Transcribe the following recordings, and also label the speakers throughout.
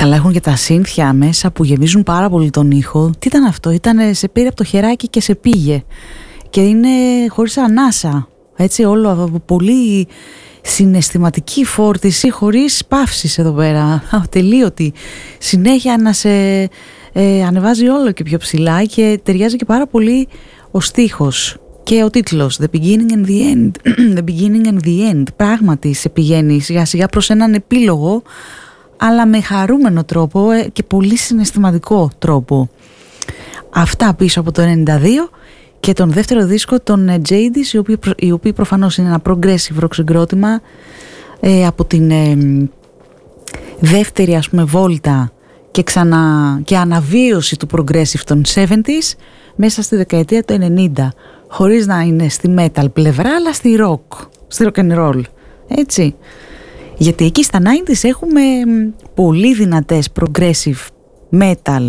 Speaker 1: Καλά, έχουν και τα σύνθια μέσα που γεμίζουν πάρα πολύ τον ήχο. Τι ήταν αυτό? Σε πήρε από το χεράκι και σε πήγε. Και είναι χωρίς ανάσα. Έτσι, όλο πολύ συναισθηματική φόρτιση, χωρίς παύσεις εδώ πέρα. Ατελείωτη. Συνέχεια να σε ανεβάζει όλο και πιο ψηλά και ταιριάζει και πάρα πολύ ο στίχος. Και ο τίτλος The Beginning and the End. The Beginning and the End. Πράγματι σε πηγαίνει σιγά σιγά προς έναν επίλογο, αλλά με χαρούμενο τρόπο και πολύ συναισθηματικό τρόπο. Αυτά πίσω από το 92 και τον δεύτερο δίσκο των Jadis, οι οποίοι προφανώς είναι ένα progressive rock συγκρότημα από την δεύτερη, ας πούμε, βόλτα και αναβίωση του progressive των 70s μέσα στη δεκαετία του 90, χωρίς να είναι στη metal πλευρά, αλλά στη rock and roll, έτσι. Γιατί εκεί στα 90s έχουμε πολύ δυνατές progressive metal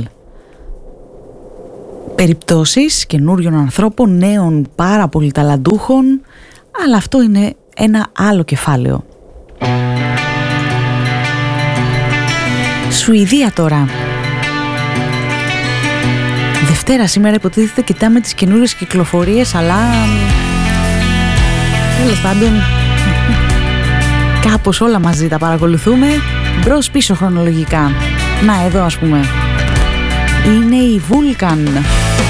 Speaker 1: περιπτώσεις καινούριων ανθρώπων, νέων πάρα πολύ ταλαντούχων, αλλά αυτό είναι ένα άλλο κεφάλαιο. Σουηδία τώρα. Δευτέρα σήμερα υποτίθεται, κοιτάμε τις καινούριες κυκλοφορίες, αλλά τέλος πάντων κάπως όλα μαζί τα παρακολουθούμε μπρος πίσω χρονολογικά. Να, εδώ ας πούμε είναι η Vulcan.